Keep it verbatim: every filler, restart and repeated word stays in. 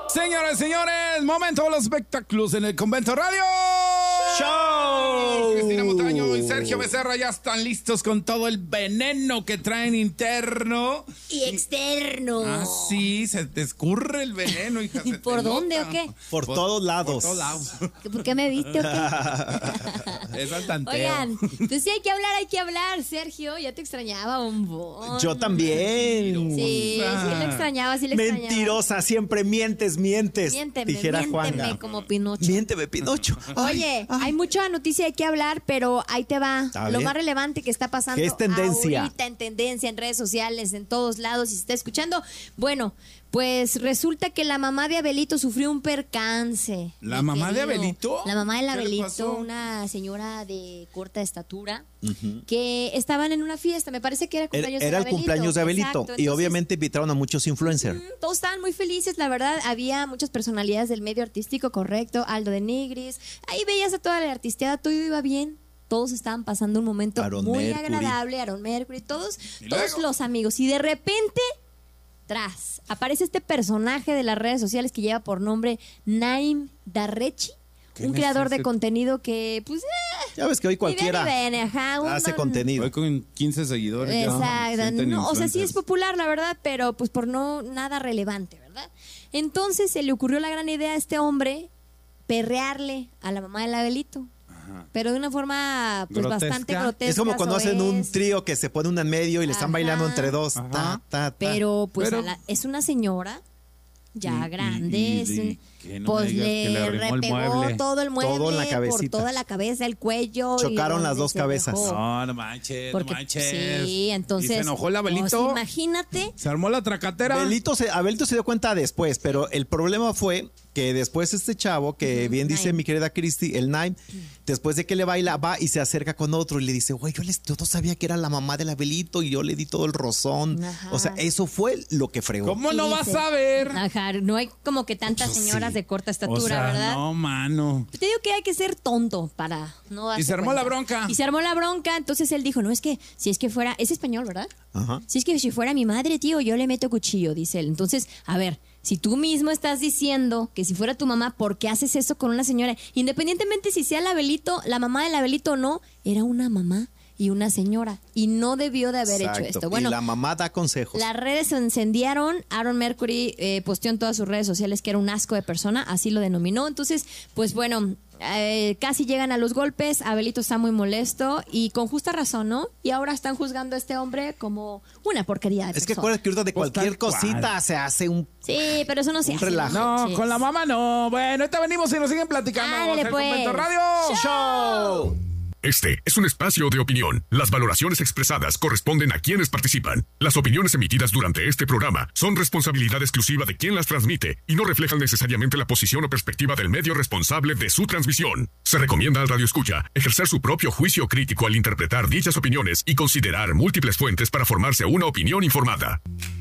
Señoras y señores, momento de los espectáculos en el Convento Radio Show. Cristina Montaño y Sergio Becerra ya están listos con todo el veneno que traen interno y externo. Ah, sí, se te escurre el veneno, hija. ¿Y por dónde o qué? Por, por todos lados. Por todos lados. ¿Por qué me viste o qué? Es al tanteo. Oigan, pues sí hay que hablar, hay que hablar, Sergio. Ya te extrañaba, bombón. Yo también. Sí, sí lo extrañaba, sí lo extrañaba. Mentirosa, siempre mientes, mientes. Miénteme, dijera miénteme Juanga. como Pinocho. Miénteme, Pinocho. Oye, ay. hay mucha noticia hay que hablar, pero ahí te va. A Lo ver. más relevante que está pasando ¿Qué es tendencia? ahorita en tendencia, en redes sociales, en todos lados, y se está escuchando. Bueno, pues resulta que la mamá de Abelito sufrió un percance. ¿La mi mamá de querido. Abelito? La mamá del ¿Qué le Abelito, pasó? una señora de corta estatura, Ujú. que estaban en una fiesta, me parece que era el Era, cumpleaños era de el Abelito. cumpleaños de Abelito. Exacto, y entonces, obviamente invitaron a muchos influencers. Mm, todos estaban muy felices, la verdad. Había muchas personalidades del medio artístico, correcto. Aldo de Nigris. Ahí veías a toda la artisteada, todo iba bien. Todos estaban pasando un momento Aaron muy Mercury. agradable. Aaron Mercury, todos, ¿Y todos luego? los amigos. Y de repente, tras, aparece este personaje de las redes sociales que lleva por nombre Naim Darrechi. ¿Quién Un es creador de ese? contenido que, pues, eh, Ya ves que hoy cualquiera ni ven, ni ven, ajá, un hace don- contenido. Hoy con quince seguidores. ya Exacto. sienten No, o sea, sí es influencers. popular, la verdad, pero pues por no nada relevante, ¿verdad? Entonces se le ocurrió la gran idea a este hombre perrearle a la mamá del Abelito. Pero de una forma pues Grotesca. bastante grotesca. Es como cuando hacen un soez. trío que se pone una en medio y le están Ajá. bailando entre dos. Ajá. Ta, ta, ta. Pero pues Pero- a la- es una señora ya Y- grande, y- y- es y un- que no pues me digas que le le arrimó el repegó mueble. todo el mueble Todo en la por cabecita. toda la cabeza, el cuello. y Chocaron las donde dos se cabezas. dejó. No, no manches, Porque, no manches. sí, entonces. ¿Y se enojó el Abelito? pues, imagínate. Se armó la tracatera. Abelito se, Abelito se dio cuenta después, pero el problema fue que después este chavo, que Ujú, bien dice Naim. mi querida Cristi, el Naim, después de que le baila, va y se acerca con otro y le dice, güey, yo, les- yo no sabía que era la mamá del Abelito y yo le di todo el rozón. Ajá. O sea, eso fue lo que fregó. ¿Cómo no Y vas dice- a ver? Ajá, no hay como que tantas Yo señoras sí. de corta estatura, O sea, ¿verdad? no, mano. Te digo que hay que ser tonto para no darse Y se armó cuenta. la bronca. Y se armó la bronca, entonces él dijo, no, es que si es que fuera, es español, ¿verdad? Ajá. Si es que si fuera mi madre, tío, yo le meto cuchillo, dice él. Entonces, a ver, si tú mismo estás diciendo que si fuera tu mamá, ¿por qué haces eso con una señora? Independientemente si sea el Abelito, la mamá del Abelito o no, era una mamá y una señora. Y no debió de haber Exacto. hecho esto. Bueno, y la mamá da consejos. las redes se incendiaron. Aaron Mercury eh, posteó en todas sus redes sociales que era un asco de persona, así lo denominó. Entonces, pues bueno, eh, casi llegan a los golpes. Abelito está muy molesto y con justa razón, ¿no? Y ahora están juzgando a este hombre como una porquería de Es que persona. acuérdate que ahorita de Pues cualquier tal cual. cosita se hace un... Sí, pero eso no se Un hace. relajo. No, Sí. con la mamá no. Bueno, ahorita venimos y nos siguen platicando. Ándale, El pues. Convento Radio. ¡Show! Este es un espacio de opinión. Las valoraciones expresadas corresponden a quienes participan. Las opiniones emitidas durante este programa son responsabilidad exclusiva de quien las transmite y no reflejan necesariamente la posición o perspectiva del medio responsable de su transmisión. Se recomienda al radioescucha ejercer su propio juicio crítico al interpretar dichas opiniones y considerar múltiples fuentes para formarse una opinión informada.